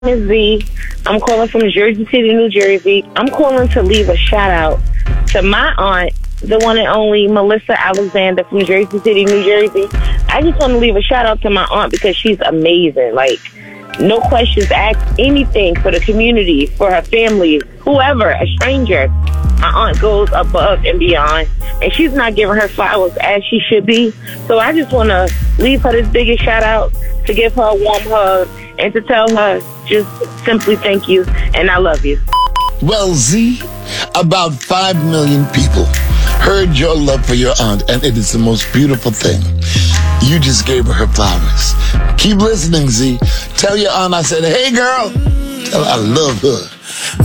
is Z. I'm calling from Jersey City, New Jersey. I'm calling to leave a shout out to my aunt, the one and only Melissa Alexander from Jersey City, New Jersey. I just want to leave a shout out to my aunt because she's amazing. Like, no questions asked, anything for the community, for her family, whoever, a stranger. My aunt goes above and beyond, and she's not giving her flowers as she should be. So I just want to leave her this biggest shout out, to give her a warm hug, and to tell her just simply thank you, and I love you. Well, Z, about 5 million people heard your love for your aunt, and it is the most beautiful thing. You just gave her flowers. Keep listening, Z. Tell your aunt I said, hey, girl. Tell her I love her.